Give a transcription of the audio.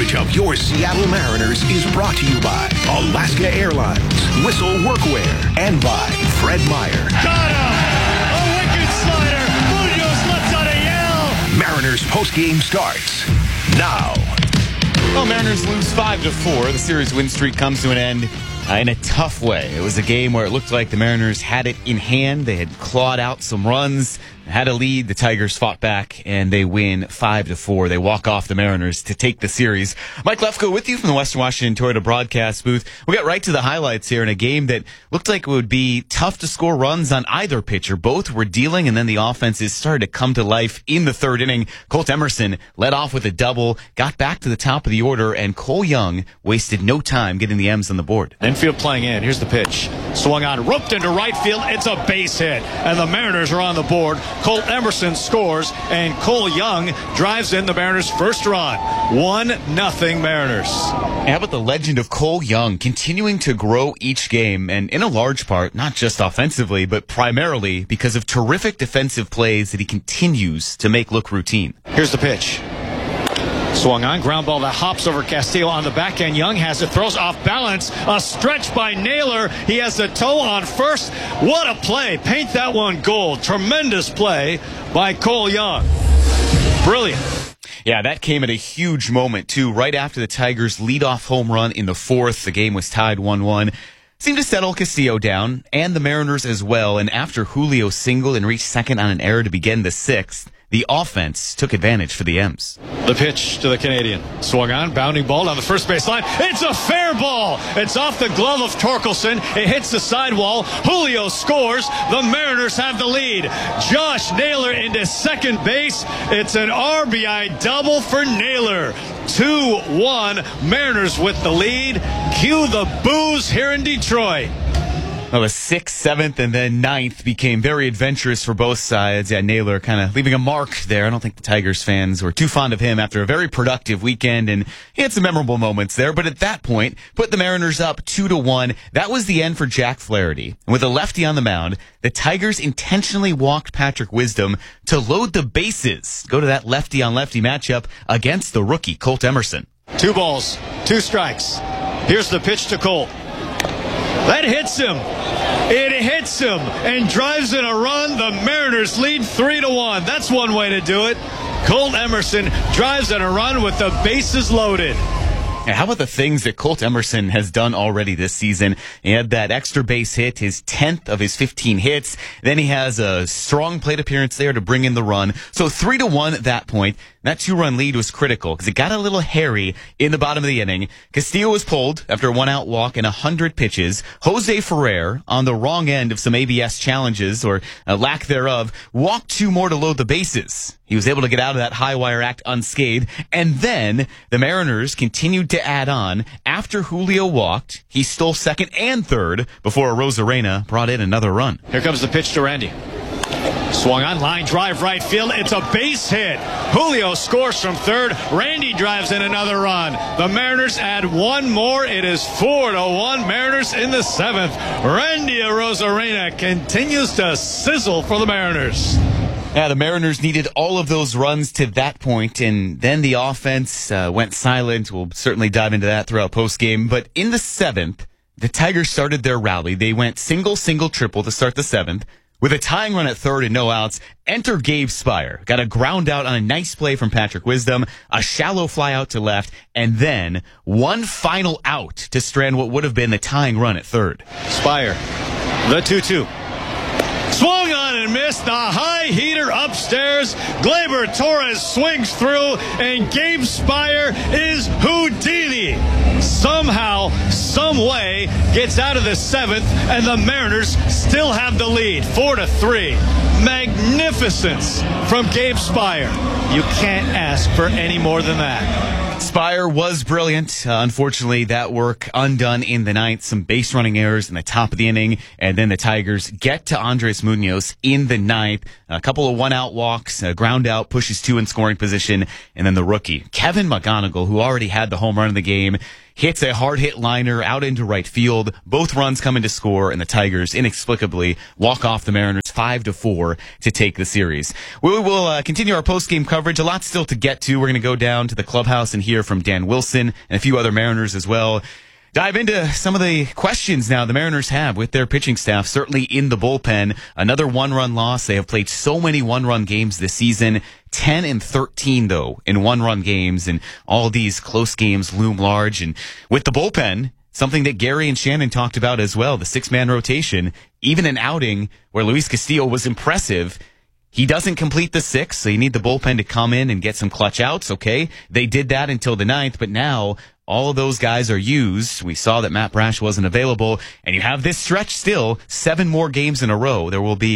coverage of your Seattle Mariners is brought to you by Alaska Airlines, Whistle Workwear, and by Fred Meyer. Got him! A wicked slider! Munoz lets out a yell! Mariners postgame starts now. Well, Mariners lose 5-4. The series win streak comes to an end in a tough way. It was a game where it looked like the Mariners had it in hand. They had clawed out some runs, had a lead. The Tigers fought back, and they win 5-4. They walk off the Mariners to take the series. Mike Lefko with you from the Western Washington Toyota broadcast booth. We got right to the highlights here in a game that looked like it would be tough to score runs on either pitcher. Both were dealing, and then the offenses started to come to life in the third inning. Colt Emerson led off with a double, got back to the top of the order, and Cole Young wasted no time getting the M's on the board. Infield playing in. Here's the pitch. Swung on, roped into right field. It's a base hit, and the Mariners are on the board. Colt Emerson scores, and Cole Young drives in the Mariners' first run. 1-0 Mariners. How about the legend of Cole Young continuing to grow each game, and in a large part, not just offensively, but primarily because of terrific defensive plays that he continues to make look routine. Here's the pitch. Swung on, ground ball that hops over Castillo on the back end. Young has it, throws off balance. A stretch by Naylor. He has the toe on first. What a play. Paint that one gold. Tremendous play by Cole Young. Brilliant. Yeah, that came at a huge moment, too. Right after the Tigers' leadoff home run in the fourth, the game was tied 1-1. Seemed to settle Castillo down, and the Mariners as well. And after Julio singled and reached second on an error to begin the sixth, the offense took advantage for the M's. The pitch to the Canadian. Swung on, bounding ball down the first base line. It's a fair ball. It's off the glove of Torkelson. It hits the sidewall. Julio scores. The Mariners have the lead. Josh Naylor into second base. It's an RBI double for Naylor. 2-1. Mariners with the lead. Cue the boos here in Detroit. Well, the 6th, 7th, and then 9th became very adventurous for both sides. Yeah, Naylor kind of leaving a mark there. I don't think the Tigers fans were too fond of him after a very productive weekend, and he had some memorable moments there. But at that point, put the Mariners up 2-1. That was the end for Jack Flaherty. And with a lefty on the mound, the Tigers intentionally walked Patrick Wisdom to load the bases. Go to that lefty-on-lefty matchup against the rookie, Colt Emerson. 2 balls, 2 strikes. Here's the pitch to Colt. That hits him. It hits him and drives in a run. The Mariners lead 3-1. That's one way to do it. Colt Emerson drives in a run with the bases loaded. And how about the things that Colt Emerson has done already this season? He had that extra base hit, his 10th of his 15 hits. Then he has a strong plate appearance there to bring in the run. So 3-1 at that point. That 2-run lead was critical because it got a little hairy in the bottom of the inning. Castillo was pulled after a 1-out walk and 100 pitches. Jose Ferrer, on the wrong end of some ABS challenges or lack thereof, walked 2 more to load the bases. He was able to get out of that high wire act unscathed. And then the Mariners continued to add on. After Julio walked, he stole second and third before Arozarena brought in another run. Here comes the pitch to Randy. Swung on, line drive right field. It's a base hit. Julio scores from third. Randy drives in another run. The Mariners add 1 more. It is 4-1. Mariners in the 7th. Randy Arozarena continues to sizzle for the Mariners. Yeah, the Mariners needed all of those runs to that point, and then the offense went silent. We'll certainly dive into that throughout postgame. But in the 7th, the Tigers started their rally. They went single, triple to start the 7th. With a tying run at third and no outs, enter Gabe Speier. Got a ground out on a nice play from Patrick Wisdom, a shallow fly out to left, and then one final out to strand what would have been the tying run at third. Speier, the 2-2. Swung on and missed. The high heater upstairs. Gleyber Torres swings through, and Gabe Speier is Houdini. Somehow, some way, gets out of the 7th, and the Mariners still have the lead, 4-3. Magnificence from Gabe Speier. You can't ask for any more than that. Speier was brilliant. Unfortunately, that work undone in the 9th. Some base running errors in the top of the inning, and then the Tigers get to Andres Munoz in the 9th. A couple of 1-out walks, a ground out, pushes 2 in scoring position, and then the rookie, Kevin McGonigal, who already had the home run of the game, hits a hard-hit liner out into right field. Both runs come in to score, and the Tigers inexplicably walk off the Mariners 5-4 to take the series. We will continue our post-game coverage. A lot still to get to. We're going to go down to the clubhouse and hear here from Dan Wilson and a few other Mariners as well. Dive into some of the questions now the Mariners have with their pitching staff, certainly in the bullpen. Another one-run loss. They have played so many one-run games this season. 10-13, though, in one-run games, and all these close games loom large. And with the bullpen, something that Gary and Shannon talked about as well, the six-man rotation, even an outing where Luis Castillo was impressive, he doesn't complete the six, so you need the bullpen to come in and get some clutch outs, okay? They did that until the ninth, but now all of those guys are used. We saw that Matt Brash wasn't available, and you have this stretch still, 7 more games in a row. There will be